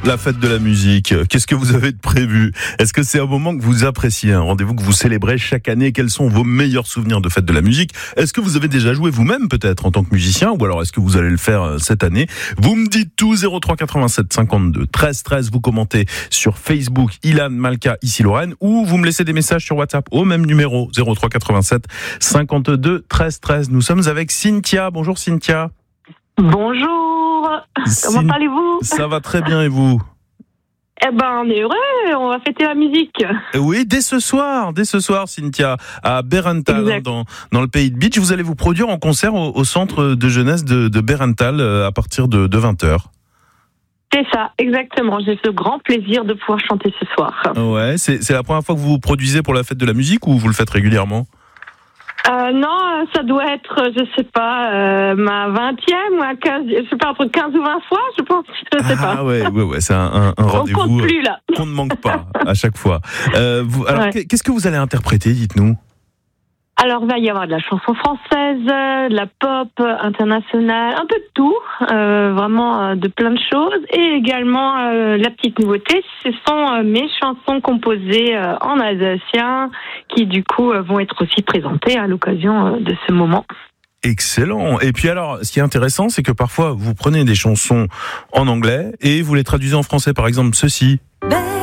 La fête de la musique, qu'est-ce que vous avez de prévu? Est-ce que c'est un moment que vous appréciez, un rendez-vous que vous célébrez chaque année? Quels sont vos meilleurs souvenirs de fête de la musique? Est-ce que vous avez déjà joué vous-même peut-être en tant que musicien, ou alors est-ce que vous allez le faire cette année? Vous me dites tout, 03 87 52 13 13, vous commentez sur Facebook, Ilan, Malka, ici Lorraine, ou vous me laissez des messages sur WhatsApp au même numéro, 03 87 52 13 13. Nous sommes avec Cynthia. Bonjour Cynthia. Bonjour, comment allez-vous? Ça va très bien et vous? Eh ben, on est heureux, on va fêter la musique. Oui, dès ce soir, Cynthia, à Berrental, dans le pays de Beach. Vous allez vous produire en concert au centre de jeunesse de Berrental à partir de 20h. C'est ça, exactement. J'ai le grand plaisir de pouvoir chanter ce soir. Ouais, c'est la première fois que vous vous produisez pour la fête de la musique ou vous le faites régulièrement? Non, ça doit être, je sais pas, ma 20e ou à 15, je sais pas, entre 15 ou 20 fois, je pense, je sais pas. Ah ouais, c'est un rendez-vous. On compte plus, là. Qu'on ne manque pas à chaque fois. Alors, ouais. Qu'est-ce que vous allez interpréter, dites-nous? Alors, il va y avoir de la chanson française, de la pop internationale, un peu de tout, vraiment de plein de choses. Et également, la petite nouveauté, ce sont mes chansons composées en alsacien qui, du coup, vont être aussi présentées à l'occasion de ce moment. Excellent. Et puis alors, ce qui est intéressant, c'est que parfois, vous prenez des chansons en anglais et vous les traduisez en français. Par exemple, ceci.